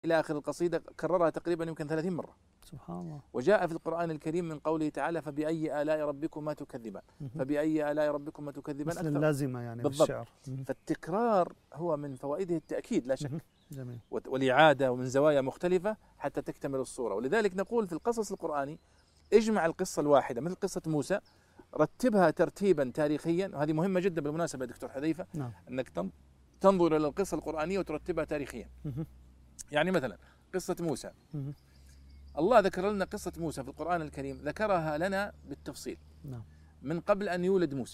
إلى آخر القصيدة كررها تقريبا يمكن 30 مرة. سبحان الله. وجاء في القرآن الكريم من قوله تعالى فبأي آلاء ربكما تكذبان، فبأي آلاء ربكما تكذبان مثل اللازمة يعني بالضبط. بالشعر. فالتكرار هو من فوائده التأكيد لا شك. جميل. والإعادة ومن زوايا مختلفة حتى تكتمل الصورة. ولذلك نقول في القصص القرآني اجمع القصة الواحدة مثل قصة موسى، رتبها ترتيبا تاريخيا، وهذه مهمة جدا بالمناسبة يا دكتور حذيفة. نعم. أنك تنظر إلى القصة القرآنية وترتبها تاريخيا. يعني مثلا قصة موسى، الله ذكر لنا قصة موسى في القرآن الكريم، ذكرها لنا بالتفصيل. نعم. من قبل أن يولد موسى،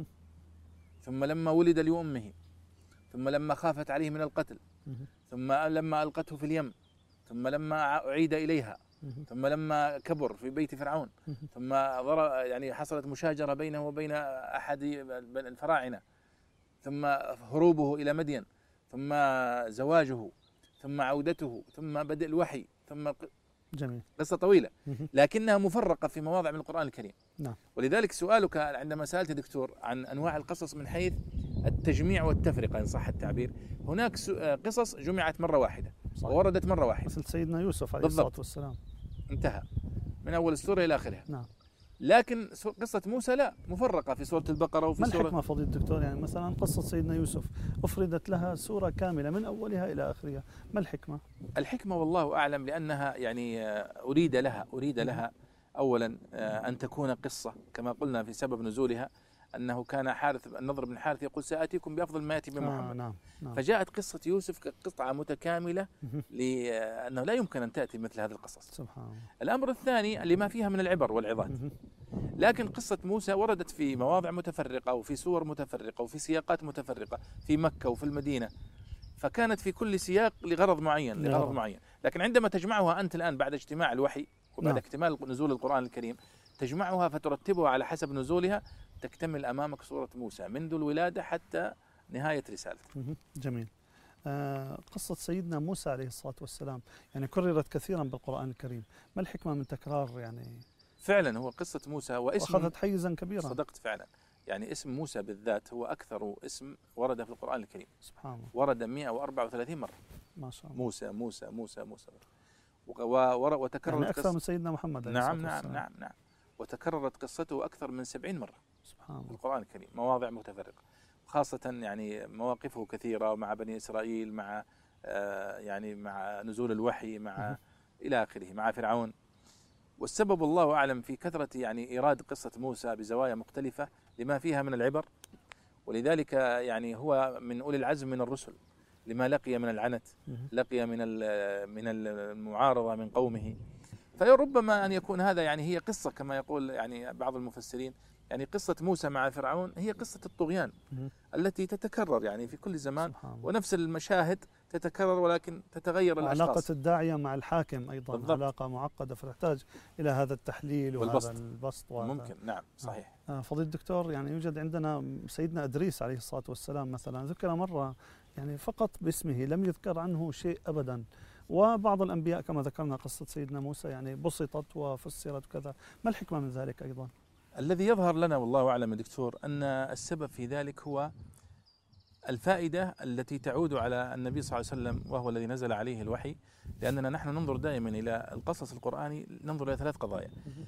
ثم لما ولد لأمه، ثم لما خافت عليه من القتل، ثم لما ألقته في اليم، ثم لما أعيد إليها، ثم لما كبر في بيت فرعون، ثم يعني حصلت مشاجرة بينه وبين أحد الفراعنة، ثم هروبه إلى مدين، ثم زواجه، ثم عودته، ثم بدء الوحي، ثم جميل. قصة طويلة لكنها مفرقة في مواضع من القرآن الكريم. نعم. ولذلك سؤالك عندما سألت دكتور عن أنواع القصص من حيث التجميع والتفرقة إن صح التعبير، هناك قصص جمعت مرة واحدة ووردت مرة واحدة مثل سيدنا يوسف عليه الصلاة والسلام، انتهى من أول السورة إلى آخرها. نعم. لكن قصة موسى لا، مفرقة في سورة البقرة وفي سورة. ما الحكمة فضيلة الدكتور؟ يعني مثلا قصة سيدنا يوسف أفردت لها سورة كاملة من أولها إلى آخرها، ما الحكمة؟ الحكمة والله أعلم، لأنها يعني أريد لها أولا أن تكون قصة كما قلنا في سبب نزولها، أنه كان حارث النضر بن حارث يقول سآتيكم بأفضل ما يأتي بمحمد. نعم. نعم. فجاءت قصة يوسف كقطعة متكاملة لأنه لا يمكن أن تأتي مثل هذه القصص. سبحان الله. الأمر الثاني لما فيها من العبر والعظات. لكن قصة موسى وردت في مواضع متفرقة وفي سور متفرقة وفي سياقات متفرقة في مكة وفي المدينة، فكانت في كل سياق لغرض معين. لكن عندما تجمعها أنت الآن بعد اجتماع الوحي وبعد اكتمال نزول القرآن الكريم، تجمعها فترتبها على حسب نزولها، تكتمل أمامك صورة موسى منذ الولادة حتى نهاية رسالته. جميل. قصة سيدنا موسى عليه الصلاة والسلام يعني كررت كثيرا بالقرآن الكريم، ما الحكمة من تكرار يعني؟ فعلا هو قصة موسى واسم أخذت حيزا كبيرا. صدقت فعلا. يعني اسم موسى بالذات هو أكثر اسم ورد في القرآن الكريم. سبحان الله. ورد 134 مرة. ما شاء الله. موسى موسى موسى موسى. وتكررت يعني أكثر من سيدنا محمد عليه الصلاة والسلام. نعم. وتكررت قصته أكثر من 70 مرة. سبحان الله. في القرآن الكريم مواضع متفرقة، خاصة يعني مواقفه كثيرة مع بني إسرائيل، مع يعني مع نزول الوحي، مع إلى آخره، مع فرعون. والسبب الله أعلم في كثرة يعني إيراد قصة موسى بزوايا مختلفة لما فيها من العبر، ولذلك يعني هو من أولي العزم من الرسل لما لقي من العنت، لقي من المعارضة من قومه. فربما أن يكون هذا يعني هي قصة كما يقول يعني بعض المفسرين، يعني قصة موسى مع فرعون هي قصة الطغيان التي تتكرر يعني في كل زمان، ونفس المشاهد تتكرر ولكن تتغير الأشخاص. علاقة الداعية مع الحاكم أيضا بالضبط. علاقة معقدة فتحتاج إلى هذا التحليل وهذا البسط ممكن. نعم صحيح. فضيلة الدكتور يعني يوجد عندنا سيدنا إدريس عليه الصلاة والسلام مثلا ذكر مرة يعني فقط باسمه، لم يذكر عنه شيء أبدا. وبعض الأنبياء كما ذكرنا قصة سيدنا موسى يعني بسطت وفسرت وكذا، ما الحكمة من ذلك أيضا؟ الذي يظهر لنا والله أعلم دكتور أن السبب في ذلك هو الفائدة التي تعود على النبي صلى الله عليه وسلم وهو الذي نزل عليه الوحي، لأننا نحن ننظر دائما إلى القصص القرآني، ننظر إلى 3 قضايا: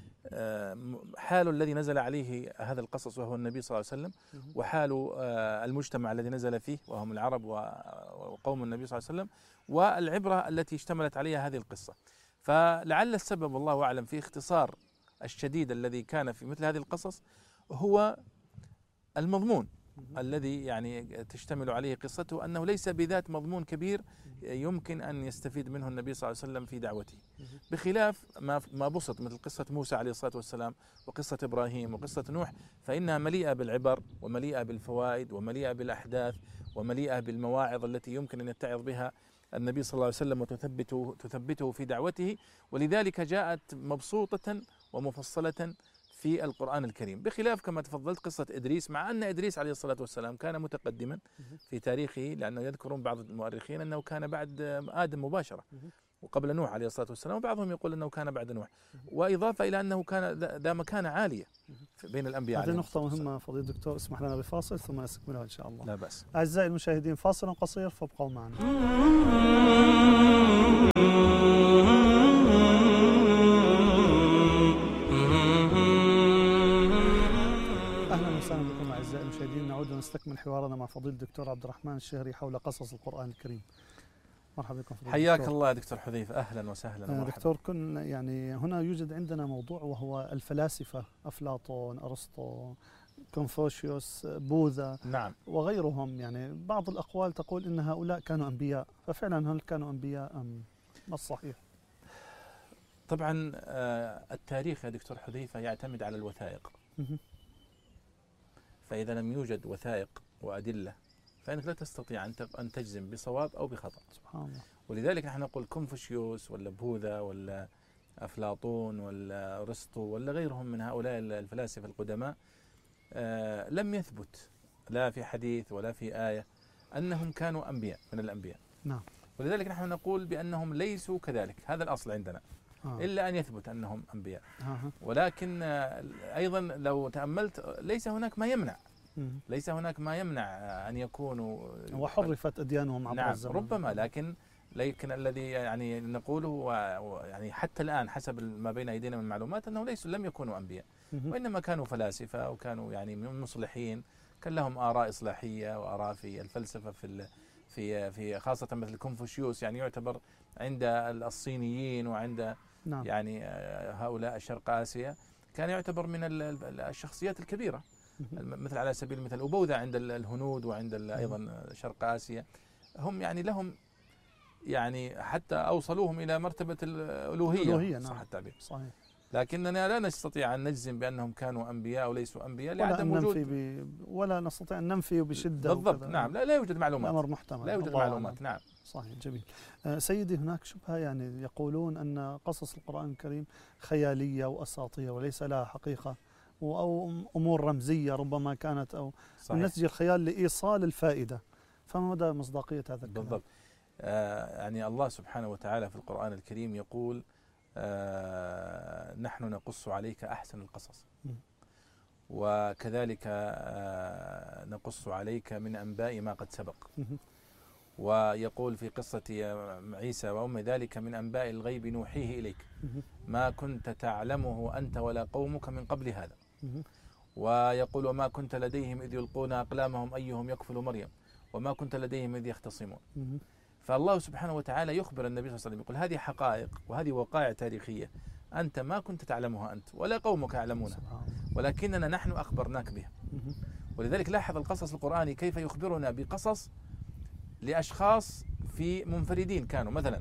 حال الذي نزل عليه هذا القصص وهو النبي صلى الله عليه وسلم، وحال المجتمع الذي نزل فيه وهم العرب وقوم النبي صلى الله عليه وسلم، والعبرة التي اشتملت عليها هذه القصة. فلعل السبب والله أعلم في اختصار الشديد الذي كان في مثل هذه القصص هو المضمون الذي يعني تشتمل عليه قصته، أنه ليس بذات مضمون كبير يمكن أن يستفيد منه النبي صلى الله عليه وسلم في دعوته، بخلاف ما بسط مثل قصة موسى عليه الصلاة والسلام وقصة إبراهيم وقصة نوح، فإنها مليئة بالعبر ومليئة بالفوائد ومليئة بالأحداث ومليئة بالمواعظ التي يمكن أن يتعظ بها النبي صلى الله عليه وسلم وتثبته في دعوته، ولذلك جاءت مبسوطة ومفصلة في القرآن الكريم، بخلاف كما تفضلت قصة إدريس، مع أن إدريس عليه الصلاة والسلام كان متقدما في تاريخه، لأنه يذكرون بعض المؤرخين أنه كان بعد آدم مباشرة وقبل نوح عليه الصلاة والسلام، وبعضهم يقول أنه كان بعد نوح، وإضافة إلى أنه كان ذا مكانة عالية بين الأنبياء. هذه نقطة مهمة فضيلة الدكتور، اسمح لنا بفاصل ثم نستكملها إن شاء الله. لا بأس. أعزائي المشاهدين، فاصل قصير فابقوا معنا. حوارنا مع فضيلة الدكتور عبد الرحمن الشهري حول قصص القرآن الكريم. مرحبا بكم فضيلة حياك الدكتور. الله دكتور حذيفة، أهلا وسهلا ومرحبا. دكتور، يعني هنا يوجد عندنا موضوع وهو الفلاسفة، أفلاطون، أرسطو، كونفوشيوس، بوذا، نعم، وغيرهم. يعني بعض الأقوال تقول إن هؤلاء كانوا أنبياء، ففعلا هل كانوا أنبياء أم ما الصحيح؟ طبعا التاريخ يا دكتور حذيفة يعتمد على الوثائق، فإذا لم يوجد وثائق وأدلة فإنك لا تستطيع أن تجزم بصواب أو بخطأ. سبحان الله. ولذلك نحن نقول كونفوشيوس ولا بوذا ولا أفلاطون ولا أرسطو ولا غيرهم من هؤلاء الفلاسفة القدماء لم يثبت لا في حديث ولا في آية أنهم كانوا أنبياء من الأنبياء. نعم. ولذلك نحن نقول بأنهم ليسوا كذلك، هذا الأصل عندنا، إلا أن يثبت أنهم أنبياء. ولكن أيضا لو تأملت ليس هناك ما يمنع أن يكونوا، وحرفت أديانهم عبر الزمن. نعم ربما، لكن الذي يعني نقوله يعني حتى الآن حسب ما بين أيدينا من معلومات أنه لم يكونوا أنبياء، وإنما كانوا فلاسفة وكانوا يعني مصلحين، كان لهم آراء إصلاحية وآراء في الفلسفة في خاصة مثل كونفوشيوس، يعني يعتبر عند الصينيين وعند نعم. يعني هؤلاء شرق آسيا كان يعتبر من الشخصيات الكبيرة، مثل على سبيل المثال وبوذا عند الهنود وعند أيضا شرق آسيا، هم يعني لهم يعني حتى أوصلوهم إلى مرتبة الألوهية. صح التعبير. صحيح. لكننا لا نستطيع أن نجزم بأنهم كانوا أنبياء أو ليسوا أنبياء لعدم وجود ولا نستطيع أن ننفي بشدة. بالضبط. نعم، لا يوجد معلومات. الأمر محتمل. لا يوجد معلومات. نعم صحيح. جميل. سيدي، هناك شبهة، يعني يقولون أن قصص القرآن الكريم خيالية وأساطير وليس لها حقيقة، أو أمور رمزية ربما كانت، أو نسج الخيال لإيصال الفائدة، فما مدى مصداقية هذا الكلام؟ بالضبط. يعني الله سبحانه وتعالى في القرآن الكريم يقول نحن نقص عليك أحسن القصص، وكذلك نقص عليك من أنباء ما قد سبق. ويقول في قصة عيسى وأم ذلك من أنباء الغيب نوحيه إليك ما كنت تعلمه أنت ولا قومك من قبل هذا. ويقول وما كنت لديهم إذ يلقون أقلامهم أيهم يكفل مريم وما كنت لديهم إذ يختصمون. فالله سبحانه وتعالى يخبر النبي صلى الله عليه وسلم، يقول هذه حقائق وهذه وقائع تاريخية أنت ما كنت تعلمها أنت ولا قومك يعلمونها، ولكننا نحن أخبرناك بها. ولذلك لاحظ القصص القرآني كيف يخبرنا بقصص لأشخاص في منفردين كانوا، مثلا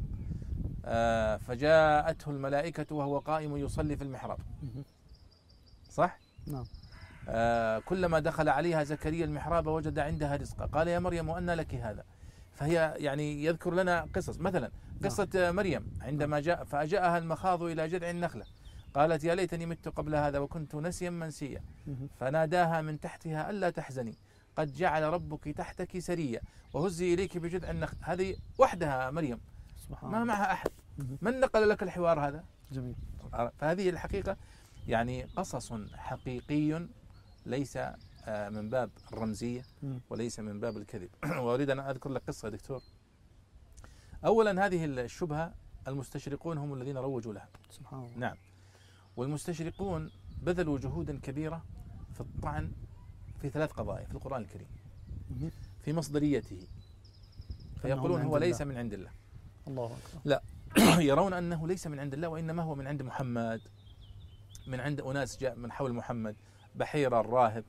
فجاءته الملائكة وهو قائم يصلي في المحراب، صح؟ نعم. كلما دخل عليها زكريا المحراب وجد عندها رزقا قال يا مريم وأنى لك هذا. فهي يعني يذكر لنا قصص، مثلا قصة مريم عندما جاء فأجاءها المخاض إلى جذع النخلة قالت يا ليتني مت قبل هذا وكنت نسيا منسيا فناداها من تحتها ألا تحزني قد جعل ربك تحتك سريا وهزي إليك بجذع النخل. هذه وحدها مريم ما معها أحد. من نقل لك الحوار هذا؟ جميل. فهذه الحقيقة يعني قصص حقيقي ليس من باب الرمزية وليس من باب الكذب. وأريد أن أذكر لك قصة يا دكتور. أولا هذه الشبهة المستشرقون هم الذين روجوا لها. سبحان الله. نعم. والمستشرقون بذلوا جهودا كبيرة في الطعن في 3 قضايا في القرآن الكريم في مصدريته، فيقولون هو ليس من عند الله. الله أكبر. لا يرون أنه ليس من عند الله وإنما هو من عند محمد، من عند أناس جاء من حول محمد، بحيرة الراهب،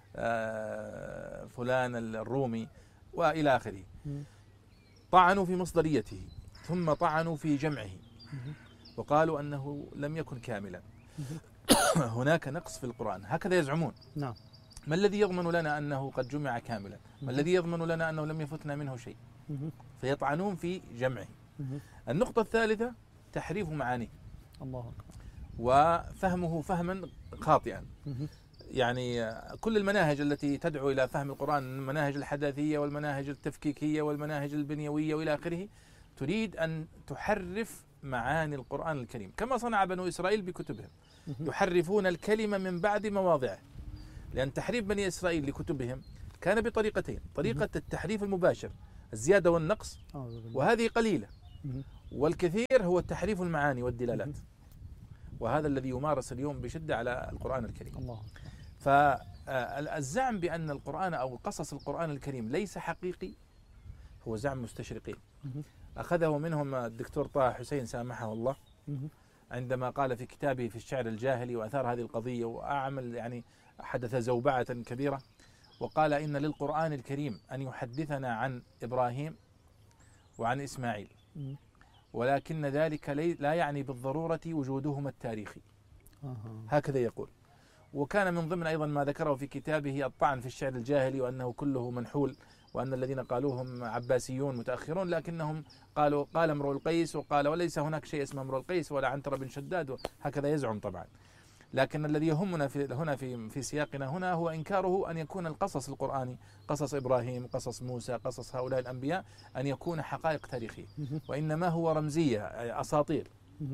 فلان الرومي وإلى آخره. طعنوا في مصدريته ثم طعنوا في جمعه وقالوا أنه لم يكن كاملا. هناك نقص في القرآن هكذا يزعمون. نعم. ما الذي يضمن لنا أنه قد جمع كاملا؟ ما الذي يضمن لنا أنه لم يفتنا منه شيء؟ فيطعنون في جمعه. النقطة الثالثة تحريف معانيه. الله أكبر. وفهمه فهما خاطئا. يعني كل المناهج التي تدعو إلى فهم القرآن، المناهج الحداثية والمناهج التفكيكية والمناهج البنيوية وإلى آخره، تريد أن تحرف معاني القرآن الكريم كما صنع بنو إسرائيل بكتبهم، يحرفون الكلمة من بعد مواضعه. لأن تحريف بني إسرائيل لكتبهم كان بطريقتين: طريقة التحريف المباشر الزيادة والنقص، وهذه قليلة، والكثير هو التحريف المعاني والدلالات، وهذا الذي يمارس اليوم بشدة على القرآن الكريم. الله. فالزعم بأن القرآن أو قصص القرآن الكريم ليس حقيقي هو زعم مستشرقين، أخذه منهم الدكتور طه حسين سامحه الله عندما قال في كتابه في الشعر الجاهلي وأثار هذه القضية وأعمل يعني حدث زوبعة كبيرة، وقال إن للقرآن الكريم أن يحدثنا عن إبراهيم وعن إسماعيل، ولكن ذلك لا يعني بالضرورة وجودهما التاريخي. هكذا يقول. وكان من ضمن أيضا ما ذكره في كتابه الطعن في الشعر الجاهلي وأنه كله منحول، وأن الذين قالوهم عباسيون متأخرون، لكنهم قال امرؤ القيس وقال وليس هناك شيء اسمه امرؤ القيس ولا عنتر بن شداد، هكذا يزعم طبعا. لكن الذي يهمنا هنا في سياقنا هنا هو إنكاره أن يكون القصص القرآني، قصص إبراهيم، قصص موسى، قصص هؤلاء الأنبياء، أن يكون حقائق تاريخية، وإنما هو رمزية أساطير.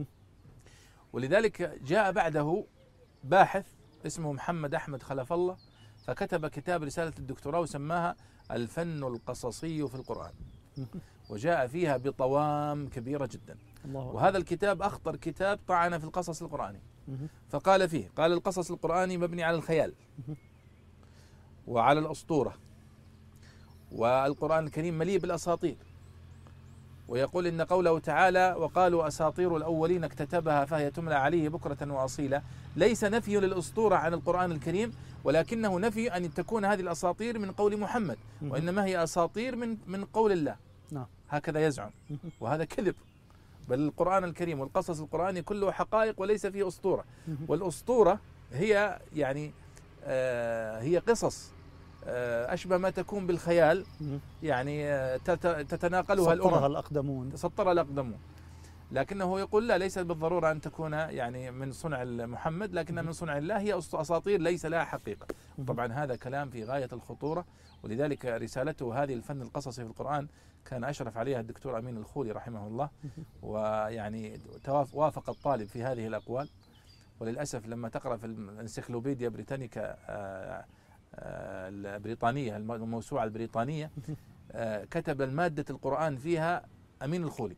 ولذلك جاء بعده باحث اسمه محمد أحمد خلف الله، فكتب كتاب رسالة الدكتوراه وسماها الفن القصصي في القرآن، وجاء فيها بطوام كبيرة جدا. وهذا الكتاب أخطر كتاب طعن في القصص القرآني، فقال فيه، قال القصص القرآني مبني على الخيال وعلى الأسطورة، والقرآن الكريم مليء بالأساطير، ويقول إن قوله تعالى وقالوا أساطير الأولين اكتتبها فهي تملى عليه بكرة وأصيلا ليس نفي للأسطورة عن القرآن الكريم، ولكنه نفي أن تكون هذه الأساطير من قول محمد، وإنما هي أساطير من قول الله. هكذا يزعم، وهذا كذب. بل القرآن الكريم والقصص القرآني كله حقائق وليس فيه أسطورة. والأسطورة هي يعني هي قصص أشبه ما تكون بالخيال، يعني تتناقلها الأمم، سطرها الأقدمون. لكنه يقول لا، ليس بالضرورة أن تكون يعني من صنع محمد، لكنها من صنع الله، هي أساطير ليس لها حقيقة. طبعا هذا كلام في غاية الخطورة، ولذلك رسالته هذه الفن القصصي في القرآن كان أشرف عليها الدكتور أمين الخولي رحمه الله، ويعني وافق الطالب في هذه الأقوال. وللأسف لما تقرأ في الانسيكلوبيديا بريتانيكا البريطانية، الموسوعة البريطانية، كتب المادة القرآن فيها أمين الخولي،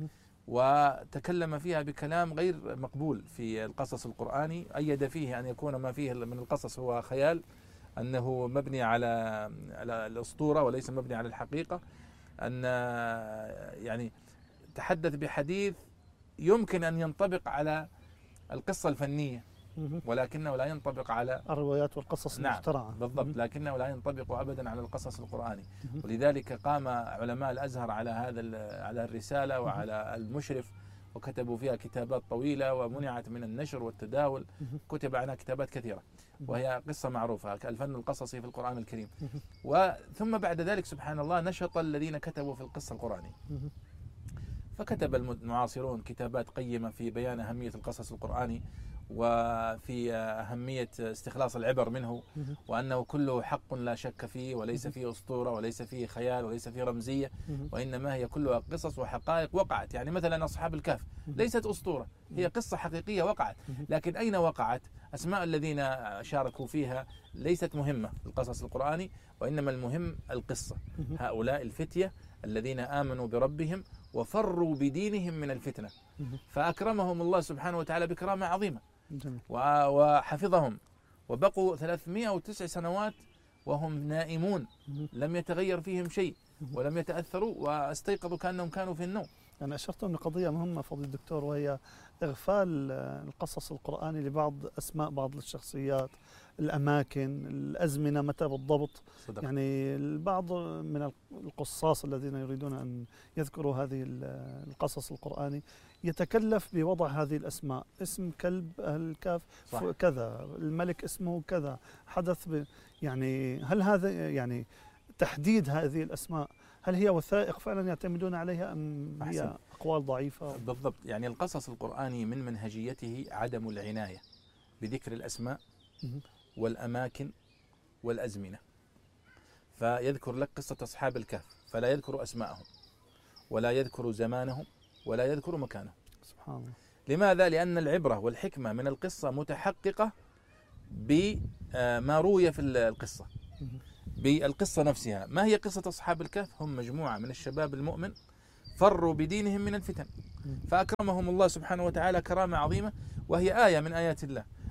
وتكلم فيها بكلام غير مقبول في القصص القرآني، أيد فيه أن يكون ما فيه من القصص هو خيال، أنه مبني على الأسطورة وليس مبني على الحقيقة، أن يعني تحدث بحديث يمكن أن ينطبق على القصة الفنية، ولكنه لا ينطبق على الروايات والقصص المخترعة. بالضبط، لكنه لا ينطبق أبدا على القصص القرآني. ولذلك قام علماء الأزهر على على الرسالة وعلى المشرف، وكتبوا فيها كتابات طويلة ومنعت من النشر والتداول، كتب عنها كتابات كثيرة، وهي قصة معروفة الفن القصصي في القرآن الكريم. ثم بعد ذلك سبحان الله نشط الذين كتبوا في القصة القرآنية، فكتب المعاصرون كتابات قيمة في بيان أهمية القصص القرآني، وفي أهمية استخلاص العبر منه، وأنه كله حق لا شك فيه، وليس فيه أسطورة وليس فيه خيال وليس فيه رمزية، وإنما هي كلها قصص وحقائق وقعت. يعني مثلا أصحاب الكهف ليست أسطورة، هي قصة حقيقية وقعت، لكن أين وقعت؟ أسماء الذين شاركوا فيها ليست مهمة في القصص القرآني، وإنما المهم القصة. هؤلاء الفتية الذين آمنوا بربهم وفروا بدينهم من الفتنة، فأكرمهم الله سبحانه وتعالى بكرامة عظيمة، وحفظهم، وبقوا 309 سنوات وهم نائمون، لم يتغير فيهم شيء ولم يتأثروا، واستيقظوا كأنهم كانوا في النوم. أنا أشرت من قضية مهمة فضل الدكتور، وهي إغفال القصص القرآني لبعض أسماء بعض الشخصيات، الأماكن، الأزمنة متى بالضبط. صدق. يعني البعض من القصاص الذين يريدون أن يذكروا هذه القصص القرآني يتكلف بوضع هذه الأسماء، اسم كلب أهل الكهف كذا، الملك اسمه كذا، حدث يعني هل هذا يعني تحديد هذه الأسماء هل هي وثائق فعلا يعتمدون عليها أم هي أقوال ضعيفة؟ بالضبط. يعني القصص القرآني من منهجيته عدم العناية بذكر الأسماء والأماكن والأزمنة، فيذكر لك قصة أصحاب الكهف فلا يذكر أسماءهم ولا يذكر زمانهم ولا يذكر مكانهم. سبحان الله. لماذا؟ لأن العبرة والحكمة من القصة متحققة بما روي في القصة، بالقصة نفسها. ما هي قصة أصحاب الكهف؟ هم مجموعة من الشباب المؤمن فروا بدينهم من الفتن، فأكرمهم الله سبحانه وتعالى كرامة عظيمة، وهي آية من آيات الله،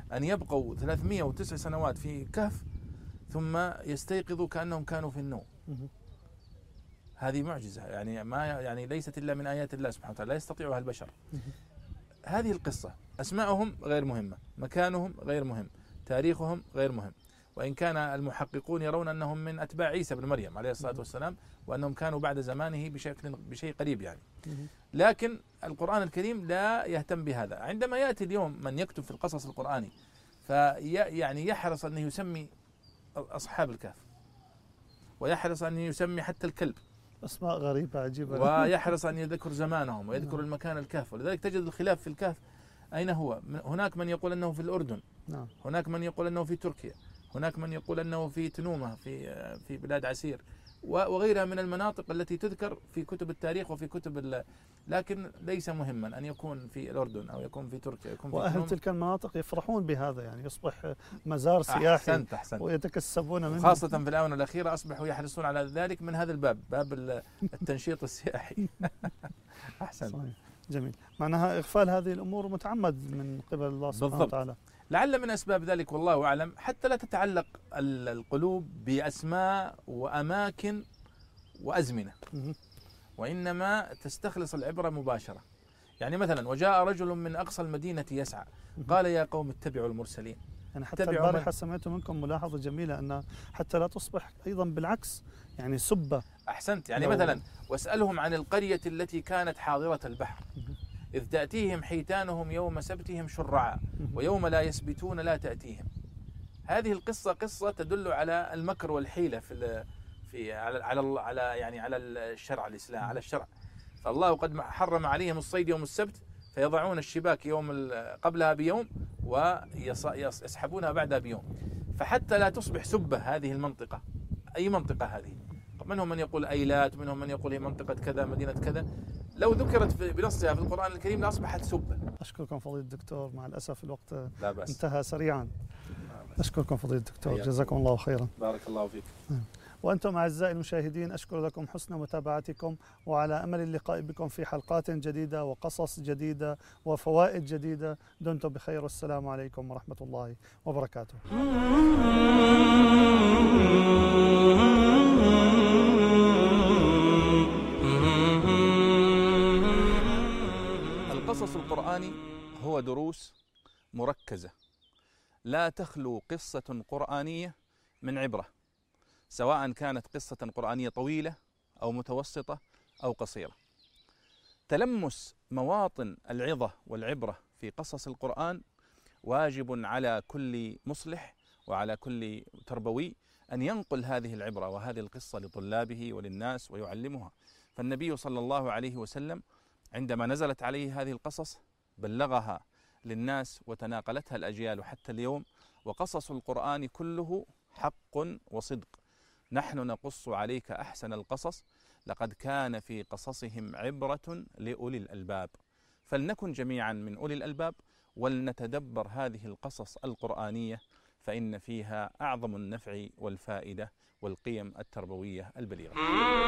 أن يبقوا 309 سنوات في كهف ثم يستيقظوا كأنهم كانوا في النوم. هذه معجزة، يعني ما يعني ليست إلا من آيات الله سبحانه وتعالى، لا يستطيعها البشر. هذه القصة، أسماءهم غير مهمة، مكانهم غير مهم، تاريخهم غير مهم، وإن كان المحققون يرون أنهم من أتباع عيسى بن مريم عليه الصلاة والسلام، وأنهم كانوا بعد زمانه بشيء قريب يعني. لكن القرآن الكريم لا يهتم بهذا. عندما يأتي اليوم من يكتب في القصص القرآني يعني يحرص أن يسمي أصحاب الكهف، ويحرص أن يسمي حتى الكلب أسماء غريبة عجيبة، ويحرص أن يذكر زمانهم ويذكر المكان الكهف. ولذلك تجد الخلاف في الكهف أين هو. هناك من يقول أنه في الأردن، هناك من يقول أنه في تركيا، هناك من يقول أنه في تنومة في بلاد عسير وغيرها من المناطق التي تذكر في كتب التاريخ وفي كتب لكن ليس مهما أن يكون في الأردن أو يكون في تركيا، يكون في وأهل تلك المناطق يفرحون بهذا، يعني يصبح مزار سياحي. أحسنت. ويتكسبون منه، خاصة في الآونة الأخيرة أصبحوا يحرصون على ذلك من هذا الباب، باب التنشيط السياحي. أحسن. صحيح. جميل. معناها إغفال هذه الأمور متعمد من قبل الله سبحانه وتعالى. لعل من أسباب ذلك والله أعلم حتى لا تتعلق القلوب بأسماء وأماكن وأزمنة، وإنما تستخلص العبرة مباشرة. يعني مثلا وجاء رجل من أقصى المدينة يسعى قال يا قوم اتبعوا المرسلين. يعني حتى البارحة سمعت منكم ملاحظة جميلة أن حتى لا تصبح أيضا بالعكس يعني سبة. أحسنت. يعني مثلا واسألهم عن القرية التي كانت حاضرة البحر إذ تأتيهم حيتانهم يوم سبتهم شرعا ويوم لا يسبتون لا تأتيهم. هذه القصة قصة تدل على المكر والحيلة على الشرع الإسلام، على الشرع. فالله قد حرم عليهم الصيد يوم السبت فيضعون الشباك قبلها بيوم ويسحبونها بعدها بيوم. فحتى لا تصبح سبة هذه المنطقة، أي منطقة هذه، منهم من يقول أيلات، منهم من يقول هي منطقة كذا مدينة كذا، لو ذكرت بنصها في القرآن الكريم لأصبحت سبة. أشكركم فضيلة الدكتور، مع الأسف الوقت انتهى سريعا. أشكركم فضيلة الدكتور، جزاكم الله خيرا. بارك الله فيك. وأنتم أعزائي المشاهدين أشكر لكم حسن متابعتكم، وعلى أمل اللقاء بكم في حلقات جديدة وقصص جديدة وفوائد جديدة. دمتم بخير، والسلام عليكم ورحمة الله وبركاته. القصص القرآني هو دروس مركزة لا تخلو قصة قرآنية من عبرة، سواء كانت قصة قرآنية طويلة أو متوسطة أو قصيرة. تلمس مواطن العظة والعبرة في قصص القرآن واجب على كل مصلح وعلى كل تربوي أن ينقل هذه العبرة وهذه القصة لطلابه وللناس ويعلمها. فالنبي صلى الله عليه وسلم عندما نزلت عليه هذه القصص بلغها للناس وتناقلتها الأجيال حتى اليوم. وقصص القرآن كله حق وصدق. نحن نقص عليك أحسن القصص، لقد كان في قصصهم عبرة لأولي الألباب. فلنكن جميعا من أولي الألباب ولنتدبر هذه القصص القرآنية، فإن فيها أعظم النفع والفائدة والقيم التربوية البليغة.